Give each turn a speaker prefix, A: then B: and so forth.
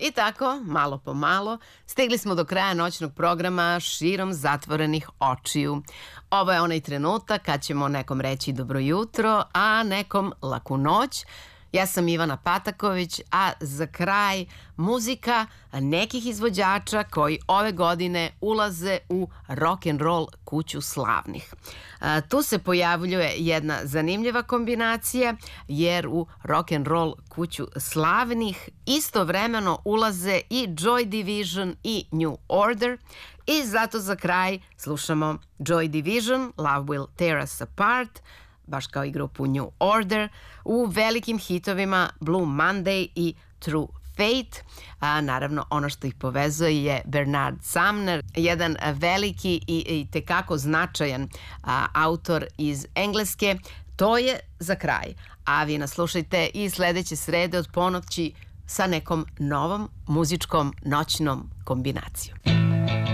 A: I tako, malo po malo, stigli smo do kraja noćnog programa širom zatvorenih očiju. Ovo je onaj trenutak kad ćemo nekom reći dobro jutro, a nekom laku noć. Ja sam Ivana Pataković, a za kraj muzika nekih izvođača koji ove godine ulaze u rock'n'roll kuću slavnih. Tu se pojavljuje jedna zanimljiva kombinacija, jer u rock'n'roll kuću slavnih istovremeno ulaze i Joy Division i New Order. I zato za kraj slušamo Joy Division, Love Will Tear Us Apart, baš kao i grupu New Order, u velikim hitovima Blue Monday i True Fate. A naravno, ono što ih povezuje je Bernard Sumner, jedan veliki i tekako značajan autor iz Engleske. To je za kraj. A vi nas slušajte i sledeće srede od ponoći sa nekom novom muzičkom noćnom kombinacijom.